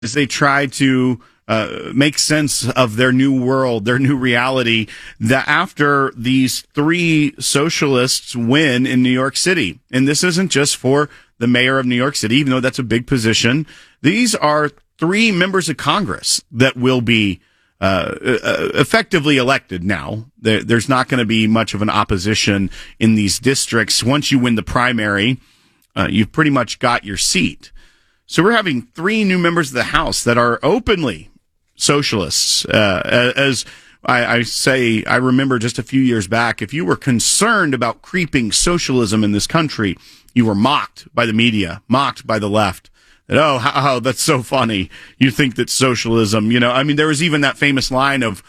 as they try to make sense of their new world, their new reality, that after these three socialists win in New York City. And this isn't just for the mayor of New York City, even though that's a big position. These are three members of Congress that will be effectively elected now. There's not going to be much of an opposition in these districts. Once you win the primary, you've pretty much got your seat. So we're having three new members of the House that are openly socialists. As I say, I remember just a few years back, if you were concerned about creeping socialism in this country, you were mocked by the media, mocked by the left. That, oh, how that's so funny. You think that socialism, I mean, there was even that famous line of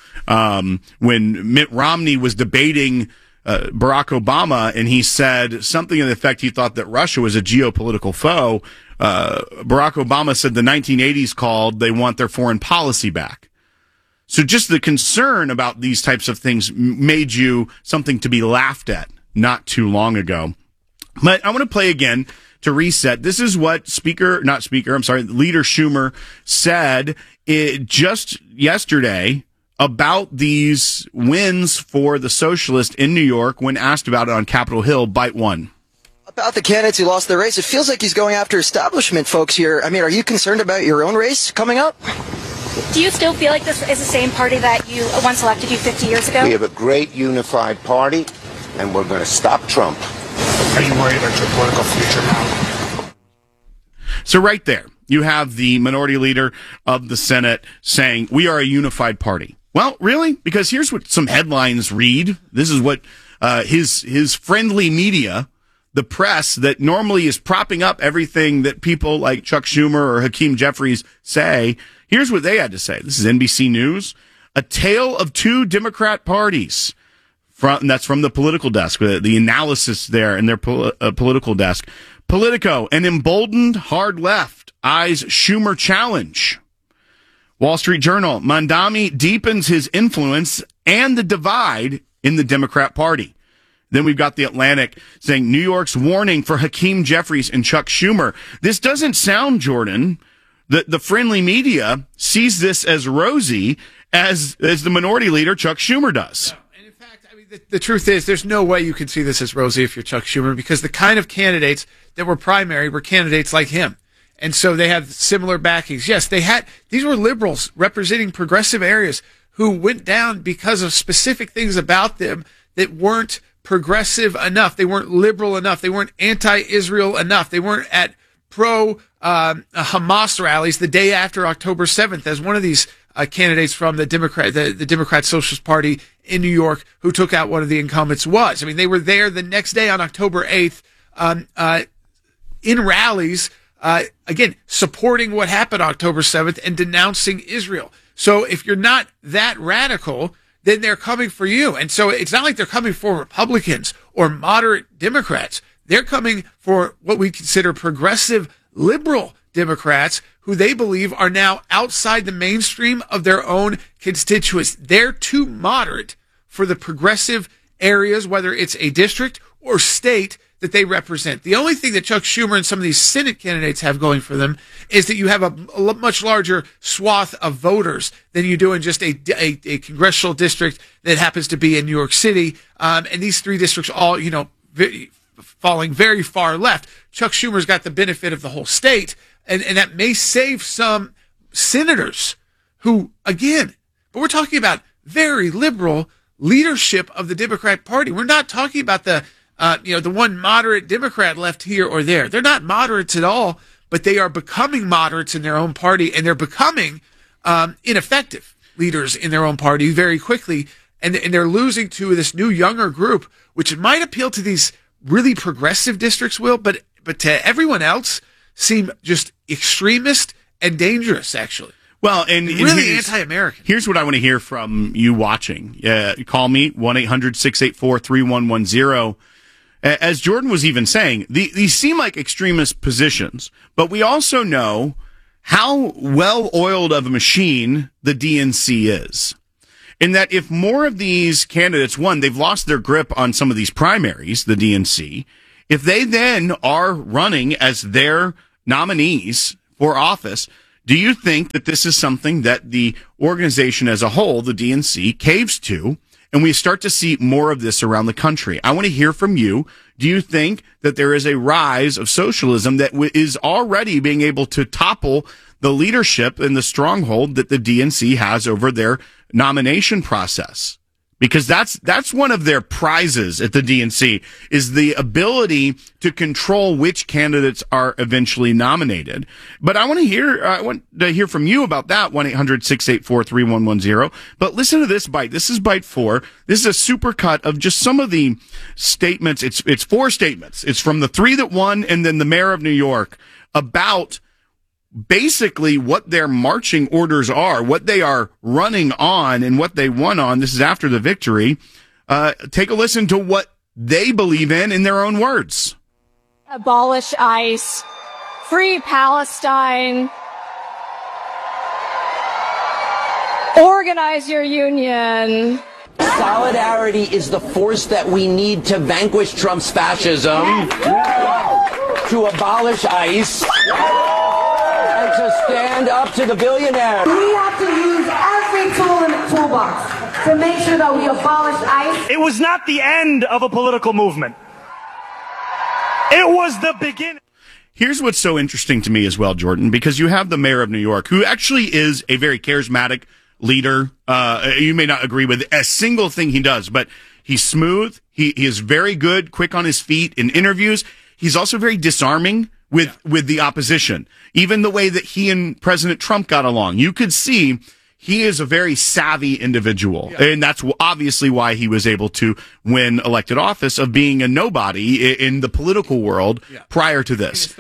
when Mitt Romney was debating Barack Obama, and he said something to the effect he thought that Russia was a geopolitical foe. Barack Obama said the 1980s called, they want their foreign policy back. So just the concern about these types of things made you something to be laughed at not too long ago. But I want to play again to reset. This is what Leader Schumer said just yesterday about these wins for the socialists in New York when asked about it on Capitol Hill. Bite one. About the candidates who lost their race, it feels like he's going after establishment folks here. I mean, are you concerned about your own race coming up? Do you still feel like this is the same party that you once elected you 50 years ago? We have a great unified party, and we're going to stop Trump. Are you worried about your political future now? So right there, you have the minority leader of the Senate saying, we are a unified party. Well, really? Because here's what some headlines read. This is what his friendly media, the press that normally is propping up everything that people like Chuck Schumer or Hakeem Jeffries say. Here's what they had to say. This is NBC News. A tale of two Democrat parties. That's from the political desk, the analysis there in their political desk. Politico, an emboldened hard left eyes Schumer challenge. Wall Street Journal, Mamdani deepens his influence and the divide in the Democrat Party. Then we've got The Atlantic saying New York's warning for Hakeem Jeffries and Chuck Schumer. This doesn't sound, Jordan, the friendly media sees this as rosy as the minority leader Chuck Schumer does. The truth is, there's no way you can see this as rosy if you're Chuck Schumer, because the kind of candidates that were primary were candidates like him. And so they have similar backings. Yes, these were liberals representing progressive areas who went down because of specific things about them that weren't progressive enough. They weren't liberal enough. They weren't anti-Israel enough. They weren't at pro-Hamas rallies the day after October 7th, as one of these candidates from the Democrat Socialist Party in New York who took out one of the incumbents was. I mean, they were there the next day on October 8th in rallies, again, supporting what happened October 7th and denouncing Israel. So if you're not that radical, then they're coming for you. And so it's not like they're coming for Republicans or moderate Democrats. They're coming for what we consider progressive liberal Democrats who they believe are now outside the mainstream of their own constituents. They're too moderate for the progressive areas, whether it's a district or state that they represent. The only thing that Chuck Schumer and some of these Senate candidates have going for them is that you have a much larger swath of voters than you do in just a congressional district that happens to be in New York City. And these three districts all, falling very far left. Chuck Schumer's got the benefit of the whole state, and that may save some senators who, again, but we're talking about very liberal leadership of the Democrat Party. We're not talking about the one moderate Democrat left here or there. They're not moderates at all, but they are becoming moderates in their own party, and they're becoming ineffective leaders in their own party very quickly, and they're losing to this new younger group, which might appeal to these really progressive districts, but to everyone else seem just extremist and dangerous, actually. Well, and really anti-American. Here's what I want to hear from you watching. Call me, 1-800-684-3110. As Jordan was even saying, these seem like extremist positions, but we also know how well-oiled of a machine the DNC is. In that if more of these candidates, one, they've lost their grip on some of these primaries, the DNC, if they then are running as their nominees for office, Do you think that this is something that the organization as a whole, the DNC, caves to, and we start to see more of this around the country? I want to hear from you. Do you think that there is a rise of socialism that is already being able to topple the leadership and the stronghold that the DNC has over their nomination process? Because that's one of their prizes at the DNC, is the ability to control which candidates are eventually nominated. But I want to hear from you about that. 1-800-684-3110. But listen to this bite. This is bite 4. This is a supercut of just some of the statements. It's 4 statements. It's from the 3 that won and then the mayor of New York about basically what their marching orders are, what they are running on, and what they won on. This is after the victory. Take a listen to what they believe in their own words. Abolish ICE, free Palestine, organize your union. Solidarity is the force that we need to vanquish Trump's fascism, to abolish ICE, and to stand up to the billionaires. We have to use every tool in the toolbox to make sure that we abolish ICE. It was not the end of a political movement. It was the beginning. Here's what's so interesting to me as well, Jordan, because you have the mayor of New York, who actually is a very charismatic leader. You may not agree with a single thing he does, but he's smooth. He is very good, quick on his feet in interviews. He's also very disarming with the opposition. Even the way that he and President Trump got along, you could see he is a very savvy individual. Yeah. And that's obviously why he was able to win elected office, of being a nobody in the political world prior to this.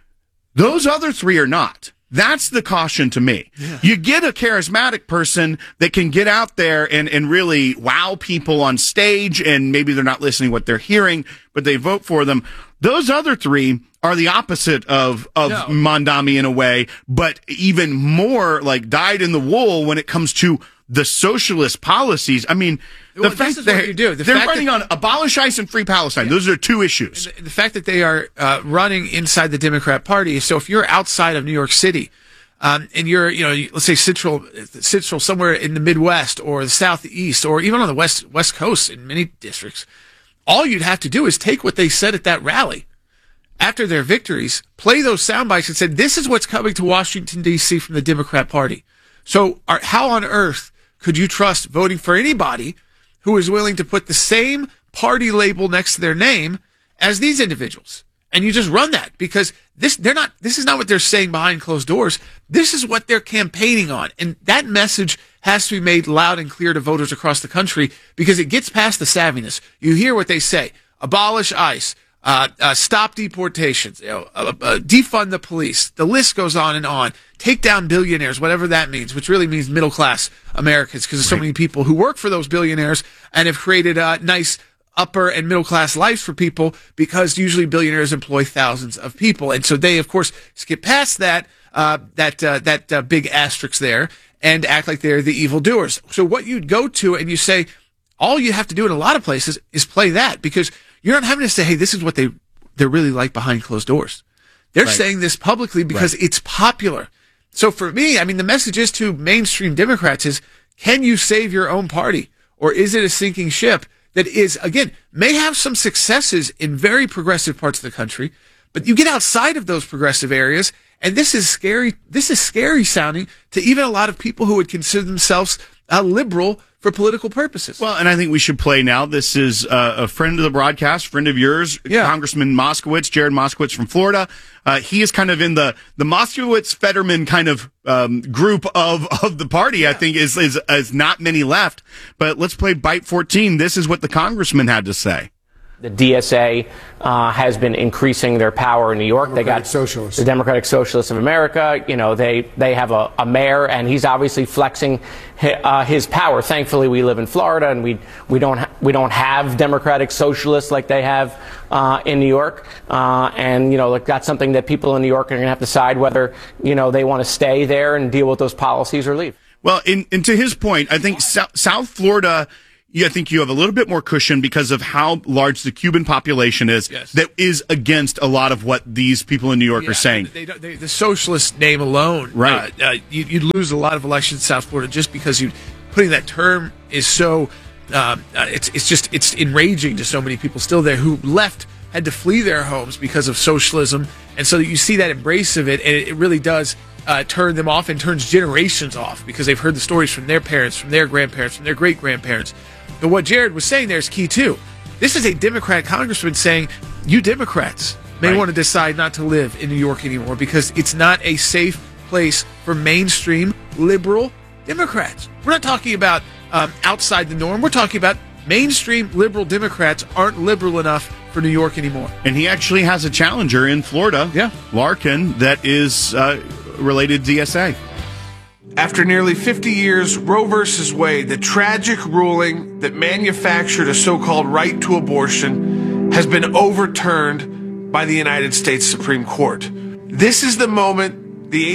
Those other 3 are not. That's the caution to me. Yeah. You get a charismatic person that can get out there and really wow people on stage, and maybe they're not listening to what they're hearing, but they vote for them. Those other 3 are the opposite of Mondami in a way, but even more like dyed in the wool when it comes to the socialist policies. I mean, the fact that they're running on abolish ICE and free Palestine. Those are 2 issues. The fact that they are running inside the Democrat Party. So if you're outside of New York City, and you're, let's say central somewhere in the Midwest or the Southeast or even on the West Coast in many districts, all you'd have to do is take what they said at that rally after their victories, play those sound bites and said, this is what's coming to Washington, D.C. from the Democrat Party. So how on earth could you trust voting for anybody who is willing to put the same party label next to their name as these individuals? And you just run that, because this is not what they're saying behind closed doors. This is what they're campaigning on. And that message has to be made loud and clear to voters across the country, because it gets past the savviness. You hear what they say: abolish ICE, stop deportations, defund the police. The list goes on and on. Take down billionaires, whatever that means, which really means middle class Americans, because there's so many people who work for those billionaires and have created nice upper and middle class lives for people, because usually billionaires employ thousands of people, and so they of course skip past that big asterisk there and act like they're the evildoers. So what you'd go to and you say, all you have to do in a lot of places is play that, because you're not having to say, hey, this is what they're really like behind closed doors. They're saying this publicly because it's popular. So for me, I mean, the message is to mainstream Democrats is, can you save your own party, or is it a sinking ship that is, again, may have some successes in very progressive parts of the country, but you get outside of those progressive areas, and this is scary. This is scary sounding to even a lot of people who would consider themselves liberal for political purposes. Well, and I think we should play now. This is a friend of the broadcast, friend of yours, Congressman Moskowitz, Jared Moskowitz from Florida. He is kind of in the Moskowitz-Fetterman kind of group of the party. I think is not many left. But let's play Bite 14. This is what the congressman had to say. The DSA has been increasing their power in New York. They got the Democratic Socialists of America. You know, they have a mayor, and he's obviously flexing his power. Thankfully, we live in Florida, and we don't have Democratic Socialists like they have in New York. And you know, like, that's something that people in New York are going to have to decide whether, you know, they want to stay there and deal with those policies or leave. Well, and to his point, I think South Florida, I think you have a little bit more cushion because of how large the Cuban population is that is against a lot of what these people in New York are saying. The socialist name alone, you'd lose a lot of elections in South Florida just because putting that term is so, it's enraging to so many people still there who had to flee their homes because of socialism. And so you see that embrace of it, and it really does turn them off and turns generations off because they've heard the stories from their parents, from their grandparents, from their great-grandparents. But what Jared was saying there is key, too. This is a Democrat congressman saying, you Democrats may want to decide not to live in New York anymore because it's not a safe place for mainstream liberal Democrats. We're not talking about outside the norm. We're talking about mainstream liberal Democrats aren't liberal enough for New York anymore. And he actually has a challenger in Florida, Larkin, that is related to DSA. After nearly 50 years, Roe v. Wade, the tragic ruling that manufactured a so-called right to abortion, has been overturned by the United States Supreme Court. This is the moment the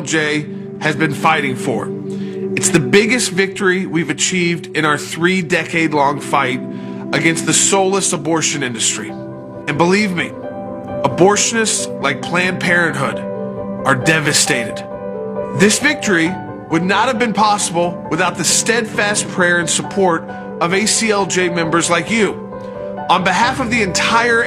ACLJ has been fighting for. It's the biggest victory we've achieved in our 3-decade-long fight against the soulless abortion industry. And believe me, abortionists like Planned Parenthood are devastated. This victory would not have been possible without the steadfast prayer and support of ACLJ members like you. On behalf of the entire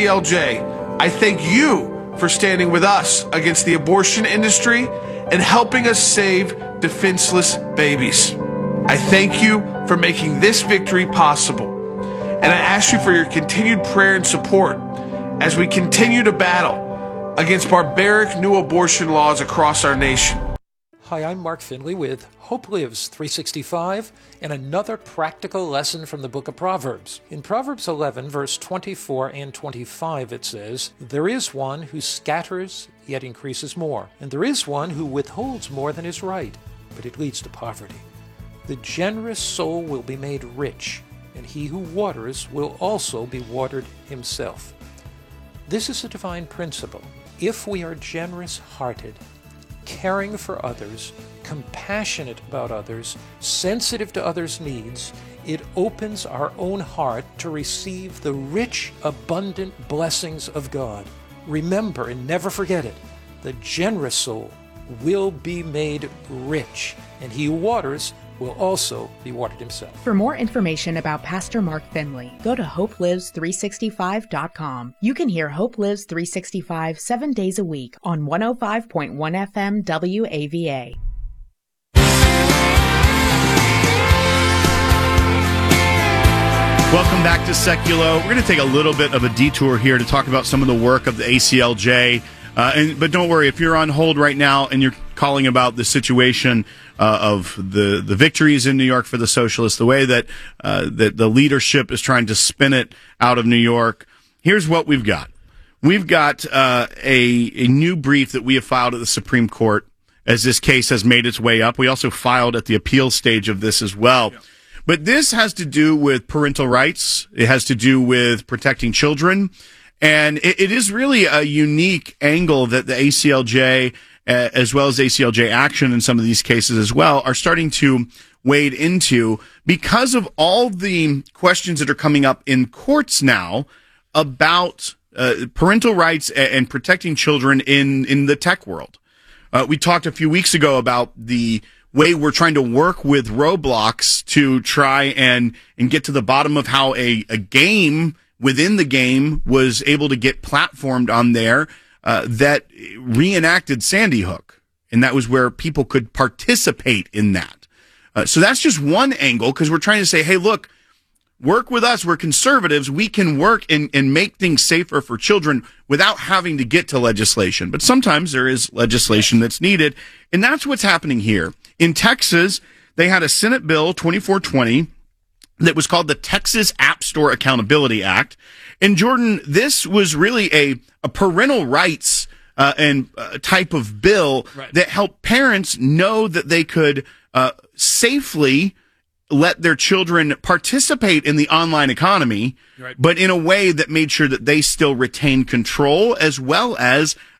ACLJ, I thank you for standing with us against the abortion industry and helping us save defenseless babies. I thank you for making this victory possible. And I ask you for your continued prayer and support as we continue to battle against barbaric new abortion laws across our nation. Hi, I'm Mark Finley with Hope Lives 365 and another practical lesson from the book of Proverbs. In Proverbs 11, verse 24 and 25, it says, "There is one who scatters, yet increases more, and there is one who withholds more than is right, but it leads to poverty. The generous soul will be made rich, and he who waters will also be watered himself." This is a divine principle. If we are generous-hearted, caring for others, compassionate about others, sensitive to others' needs, it opens our own heart to receive the rich, abundant blessings of God. Remember and never forget it, the generous soul will be made rich, and he who waters will also be watered himself. For more information about Pastor Mark Finley, go to hopelives365.com. You can hear Hope Lives 365 7 days a week on 105.1 FM WAVA. Welcome back to Seculo. We're going to take a little bit of a detour here to talk about some of the work of the ACLJ. But don't worry, if you're on hold right now and you're calling about the situation of the victories in New York for the socialists, the way that the leadership is trying to spin it out of New York, here's what we've got. We've got a new brief that we have filed at the Supreme Court as this case has made its way up. We also filed at the appeal stage of this as well. Yeah. But this has to do with parental rights. It has to do with protecting children. And it is really a unique angle that the ACLJ, as well as ACLJ action in some of these cases as well, are starting to wade into because of all the questions that are coming up in courts now about parental rights and protecting children in the tech world. We talked a few weeks ago about the way we're trying to work with Roblox to try and get to the bottom of how a game within the game was able to get platformed on there that reenacted Sandy Hook. And that was where people could participate in that. So that's just one angle because we're trying to say, hey, look, work with us. We're conservatives. We can work and make things safer for children without having to get to legislation. But sometimes there is legislation that's needed. And that's what's happening here. In Texas, they had a Senate Bill 2420 that was called the Texas App Store Accountability Act. And Jordan, this was really a parental rights and type of bill that helped parents know that they could safely let their children participate in the online economy, but in a way that made sure that they still retain control as well as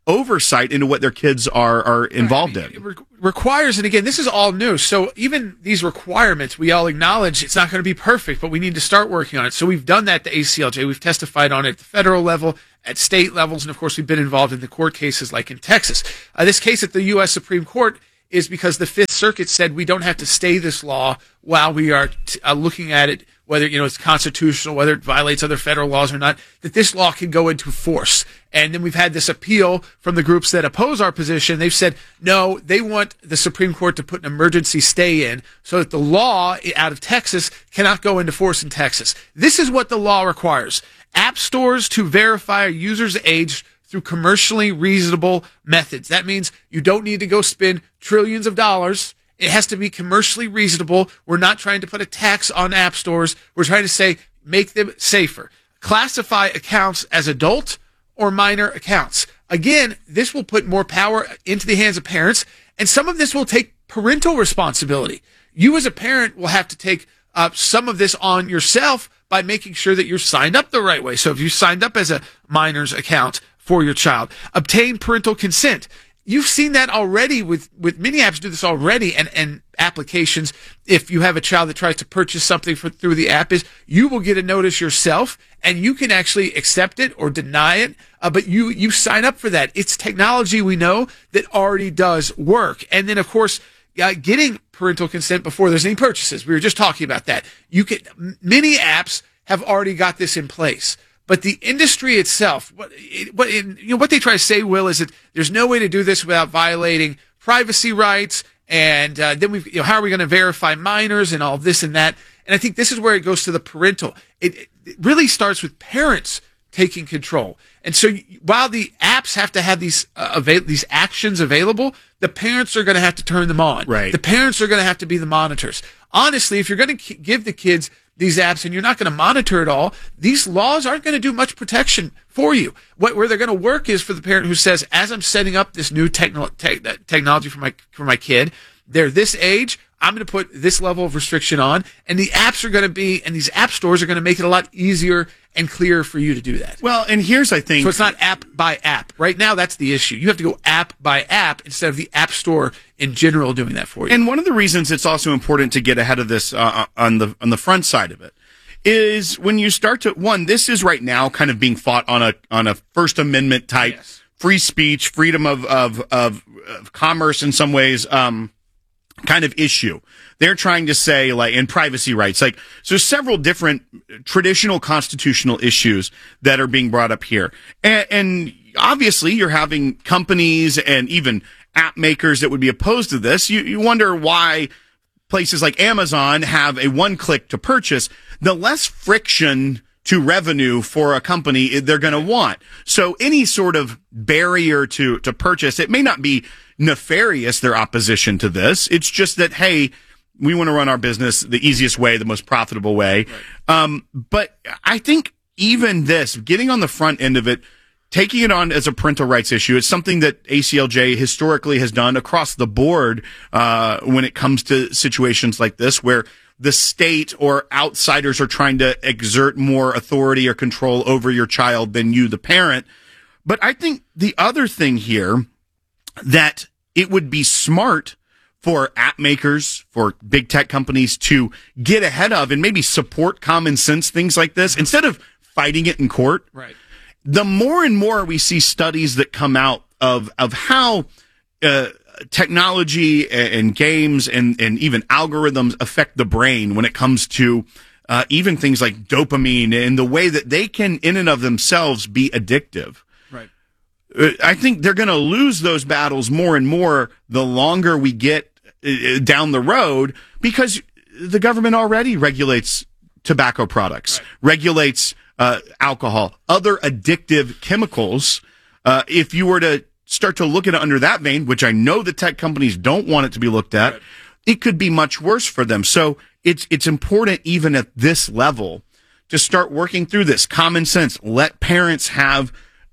oversight into what their kids are involved in. It requires, and again, this is all new. So even these requirements, we all acknowledge it's not going to be perfect, but we need to start working on it. So we've done that to ACLJ. We've testified on it at the federal level, at state levels, and of course we've been involved in the court cases like in Texas. This case at the U.S. Supreme Court is because the Fifth Circuit said we don't have to stay this law while we are looking at it, whether it's constitutional, whether it violates other federal laws or not, that this law can go into force. And then we've had this appeal from the groups that oppose our position. They've said, no, they want the Supreme Court to put an emergency stay in so that the law out of Texas cannot go into force in Texas. This is what the law requires. App stores to verify a user's age through commercially reasonable methods. That means you don't need to go spend trillions of dollars. It has to be commercially reasonable. We're not trying to put a tax on app stores. We're trying to say, make them safer. Classify accounts as adult or minor accounts. Again, this will put more power into the hands of parents, and some of this will take parental responsibility. You as a parent will have to take some of this on yourself by making sure that you're signed up the right way. So if you signed up as a minor's account for your child, obtain parental consent. You've seen that already with many apps do this already, and applications. If you have a child that tries to purchase something through the app, you will get a notice yourself, and you can actually accept it or deny it. But you sign up for that. It's technology we know that already does work. And then of course, getting parental consent before there's any purchases. We were just talking about that. Many apps have already got this in place. But the industry itself, what they try to say, Will, is that there's no way to do this without violating privacy rights, and then how are we going to verify minors and all this and that? And I think this is where it goes to the parental. It really starts with parents taking control. And so while the apps have to have these actions available, the parents are going to have to turn them on. Right. The parents are going to have to be the monitors. Honestly, if you're going to give the kids these apps and you're not going to monitor it all, these laws aren't going to do much protection for you. Where they're going to work is for the parent who says, as I'm setting up this new technology for my kid, they're this age, I'm going to put this level of restriction on, and the apps are going to be, and these app stores are going to make it a lot easier and clearer for you to do that. Well, and here's, I think... So it's not app by app. Right now, that's the issue. You have to go app by app instead of the app store in general doing that for you. And one of the reasons it's also important to get ahead of this on the front side of it is when you start to... this is right now kind of being fought on a First Amendment type, free speech, freedom of commerce in some ways, kind of issue. They're trying to say, like, in privacy rights, like, so several different traditional constitutional issues that are being brought up here. And obviously you're having companies and even app makers that would be opposed to this. You wonder why places like Amazon have a one-click to purchase. The less friction to revenue for a company they're going to want. So any sort of barrier to purchase, it may not be nefarious, their opposition to this. It's just that, hey, we want to run our business the easiest way, the most profitable way. Right. But I think even this, getting on the front end of it, taking it on as a parental rights issue, it's something that ACLJ historically has done across the board when it comes to situations like this, where the state or outsiders are trying to exert more authority or control over your child than you, the parent. But I think the other thing here, that it would be smart for app makers, for big tech companies to get ahead of and maybe support common sense things like this instead of fighting it in court. Right. The more and more we see studies that come out of how technology and games and even algorithms affect the brain when it comes to even things like dopamine and the way that they can in and of themselves be addictive. I think they're going to lose those battles more and more the longer we get down the road, because the government already regulates tobacco products, regulates alcohol, other addictive chemicals. If you were to start to look at it under that vein, which I know the tech companies don't want it to be looked at, it could be much worse for them. So it's important even at this level to start working through this. Common sense. Let parents have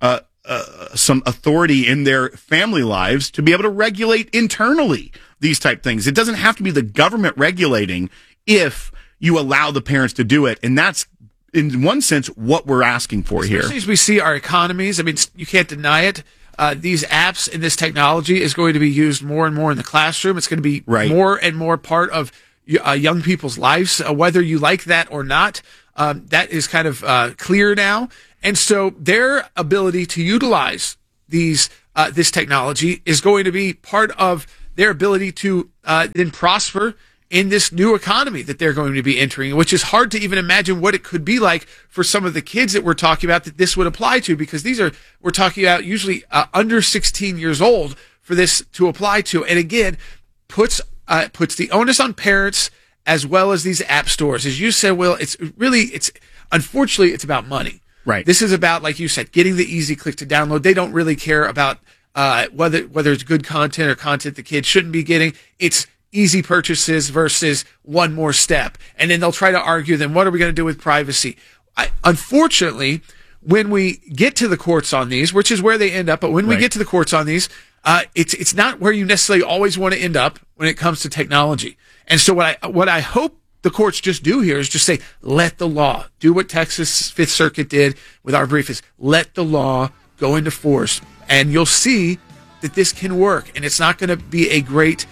some authority in their family lives to be able to regulate internally these type things. It doesn't have to be the government regulating if you allow the parents to do it. And that's, in one sense, what we're asking for here. Especially as we see our economies. I mean, you can't deny it. these apps and this technology is going to be used more and more in the classroom. It's going to be more and more part of young people's lives, whether you like that or not. That is kind of clear now. And so their ability to utilize these this technology is going to be part of their ability to then prosper in this new economy that they're going to be entering, which is hard to even imagine what it could be like for some of the kids that we're talking about that this would apply to, because we're talking about usually under 16 years old for this to apply to. And again, puts the onus on parents as well as these app stores. As you said, Will, unfortunately, it's about money. Right. This is about, like you said, getting the easy click to download. They don't really care about whether it's good content or content the kids shouldn't be getting. It's easy purchases versus one more step. And then they'll try to argue, then what are we going to do with privacy? Unfortunately, when we get to the courts on these, which is where they end up, but when we get to the courts on these, it's not where you necessarily always want to end up when it comes to technology. And so what I hope the courts just do here is just say, let the law do what Texas Fifth Circuit did with our brief, is let the law go into force, and you'll see that this can work. And it's not going to be a great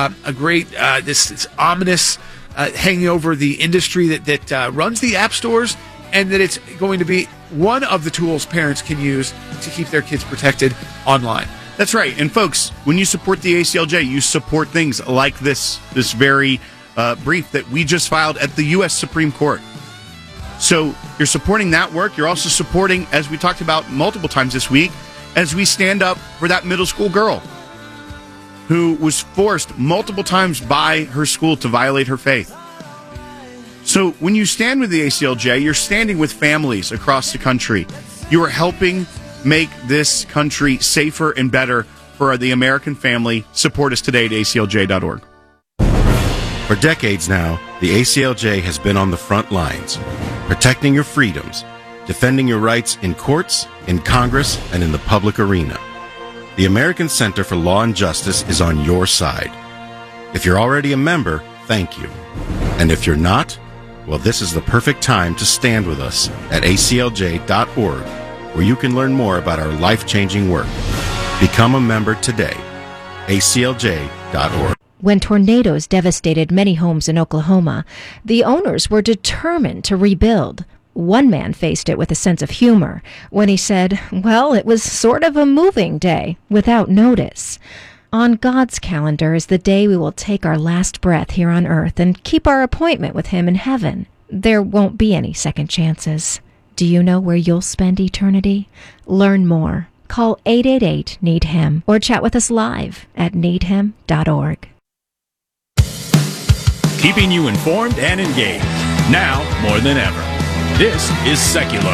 this ominous hanging over the industry that runs the app stores, and that it's going to be one of the tools parents can use to keep their kids protected online. That's right. And folks, when you support the ACLJ, you support things like this very brief that we just filed at the U.S. Supreme Court. So you're supporting that work. You're also supporting, as we talked about multiple times this week, as we stand up for that middle school girl who was forced multiple times by her school to violate her faith. So when you stand with the ACLJ, you're standing with families across the country. You are helping make this country safer and better for the American family. Support us today at aclj.org. For decades now, the ACLJ has been on the front lines, protecting your freedoms, defending your rights in courts, in Congress, and in the public arena. The American Center for Law and Justice is on your side. If you're already a member, thank you. And if you're not, well, this is the perfect time to stand with us at aclj.org, where you can learn more about our life-changing work. Become a member today. aclj.org. When tornadoes devastated many homes in Oklahoma, the owners were determined to rebuild. One man faced it with a sense of humor when he said, well, it was sort of a moving day without notice. On God's calendar is the day we will take our last breath here on earth and keep our appointment with Him in heaven. There won't be any second chances. Do you know where you'll spend eternity? Learn more. Call 888-NEED-HIM or chat with us live at needhim.org. Keeping you informed and engaged, now more than ever. This is Seculo.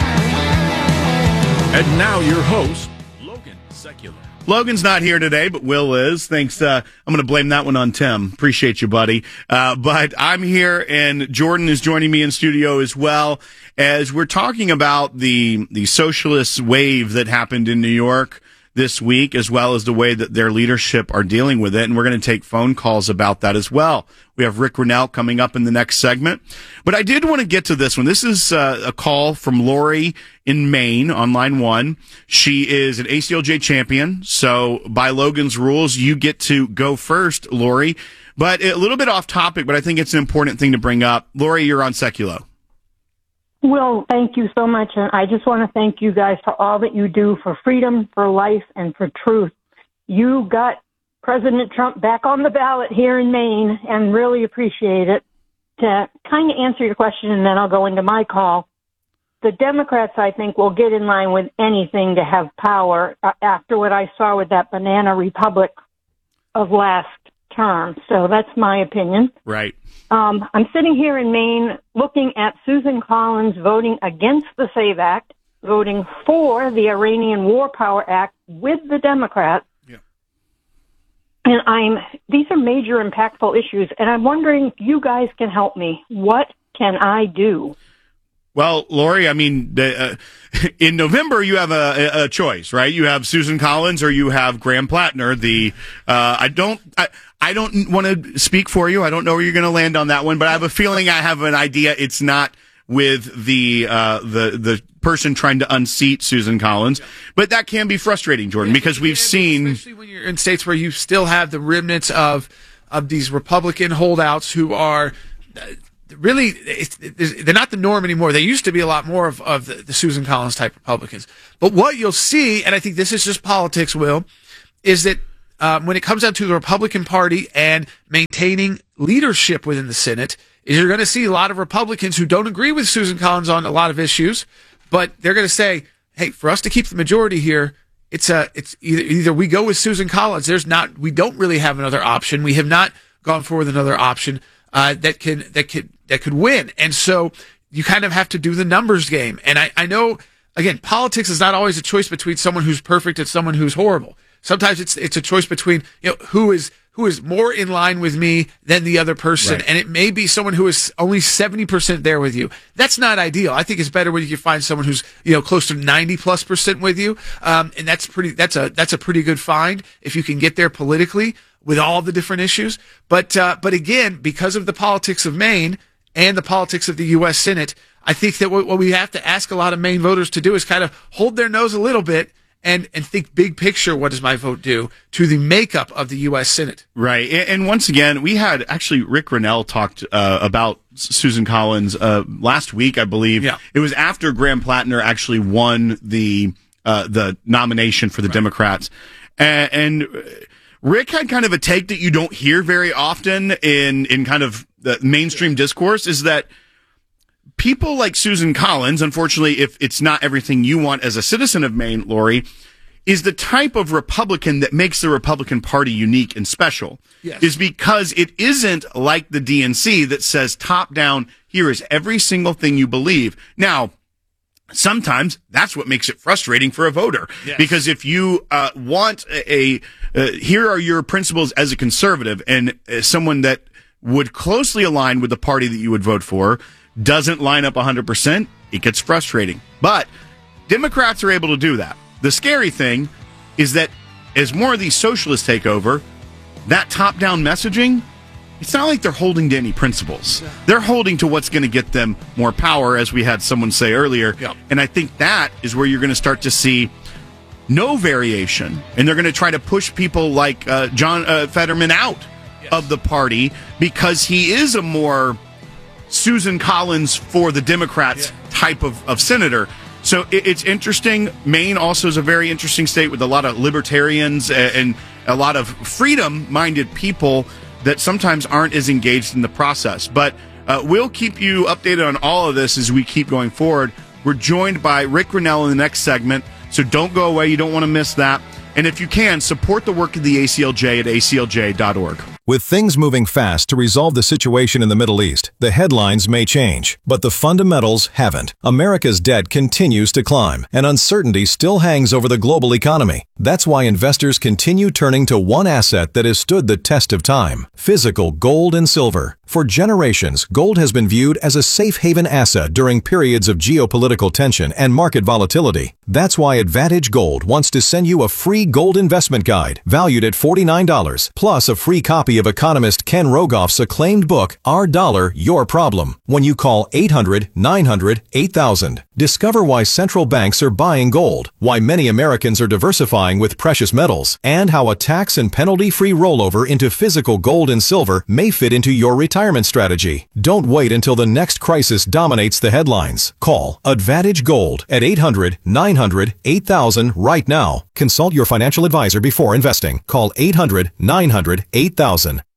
And now your host, Logan Seculo. Logan's not here today, but Will is. Thanks. I'm going to blame that one on Tim. Appreciate you, buddy. But I'm here, and Jordan is joining me in studio as well, as we're talking about the socialist wave that happened in New York this week, as well as the way that their leadership are dealing with it. And we're going to take phone calls about that as well. We have Rick Grinnell coming up in the next segment. But I did want to get to this one. This is a call from Lori in Maine on line 1. She is an ACLJ champion. So by Logan's rules, you get to go first, Lori. But a little bit off topic, but I think it's an important thing to bring up. Lori, you're on Seculo. Will, thank you so much. And I just want to thank you guys for all that you do for freedom, for life, and for truth. You got President Trump back on the ballot here in Maine, and really appreciate it. To kind of answer your question, and then I'll go into my call. The Democrats, I think, will get in line with anything to have power after what I saw with that banana republic of last term. So that's my opinion. Right. I'm sitting here in Maine looking at Susan Collins voting against the SAVE Act, voting for the Iranian War Power Act with the Democrats. Yeah. And these are major impactful issues, and I'm wondering if you guys can help me. What can I do? Well, Lori, I mean, in November you have a choice, right? You have Susan Collins or you have Graham Plattner. I don't want to speak for you. I don't know where you're going to land on that one, but I have a feeling I have an idea. It's not with the person trying to unseat Susan Collins. But that can be frustrating, Jordan, because we've seen, especially when you're in states where you still have the remnants of these Republican holdouts who are really, they're not the norm anymore. They used to be a lot more of the Susan Collins type Republicans. But what you'll see, and I think this is just politics, Will, is that when it comes down to the Republican Party and maintaining leadership within the Senate, is you're going to see a lot of Republicans who don't agree with Susan Collins on a lot of issues, but they're going to say, hey, for us to keep the majority here, it's either we go with Susan Collins. We don't really have another option. We have not gone forward with another option that could win. And so you kind of have to do the numbers game. And I know, again, politics is not always a choice between someone who's perfect and someone who's horrible. Sometimes it's a choice between, who is more in line with me than the other person. Right. And it may be someone who is only 70% there with you. That's not ideal. I think it's better when you find someone who's, close to 90+% with you. And that's a pretty good find if you can get there politically with all the different issues. But again, because of the politics of Maine and the politics of the U.S. Senate, I think that what we have to ask a lot of Maine voters to do is kind of hold their nose a little bit and think big picture, what does my vote do to the makeup of the U.S. Senate? Right. And once again, we had actually Rick Grinnell talked about Susan Collins last week, I believe. Yeah. It was after Graham Plattner actually won the nomination for the Democrats. And Rick had kind of a take that you don't hear very often in kind of the mainstream discourse, is that people like Susan Collins, unfortunately, if it's not everything you want as a citizen of Maine, Lori, is the type of Republican that makes the Republican Party unique and special. Yes. Is because it isn't like the DNC that says top down, here is every single thing you believe. Now, sometimes that's what makes it frustrating for a voter. Yes. Because if you want here are your principles as a conservative, and someone that would closely align with the party that you would vote for doesn't line up 100%, it gets frustrating. But Democrats are able to do that. The scary thing is that as more of these socialists take over, that top-down messaging, it's not like they're holding to any principles. Yeah. They're holding to what's going to get them more power, as we had someone say earlier. Yeah. And I think that is where you're going to start to see no variation. And they're going to try to push people like John Fetterman out of the party because he is a more Susan Collins for the Democrats type of senator. So it's interesting. Maine also is a very interesting state with a lot of libertarians and a lot of freedom-minded people that sometimes aren't as engaged in the process. But we'll keep you updated on all of this as we keep going forward. We're joined by Rick Grinnell in the next segment, so don't go away. You don't want to miss that. And if you can, support the work of the ACLJ at aclj.org. With things moving fast to resolve the situation in the Middle East, the headlines may change, but the fundamentals haven't. America's debt continues to climb, and uncertainty still hangs over the global economy. That's why investors continue turning to one asset that has stood the test of time: physical gold and silver. For generations, gold has been viewed as a safe haven asset during periods of geopolitical tension and market volatility. That's why Advantage Gold wants to send you a free gold investment guide valued at $49, plus a free copy of economist Ken Rogoff's acclaimed book, Our Dollar, Your Problem, when you call 800-900-8000. Discover why central banks are buying gold, why many Americans are diversifying with precious metals, and how a tax and penalty-free rollover into physical gold and silver may fit into your retirement strategy. Don't wait until the next crisis dominates the headlines. Call Advantage Gold at 800-900-8000 right now. Consult your financial advisor before investing. Call 800-900-8000.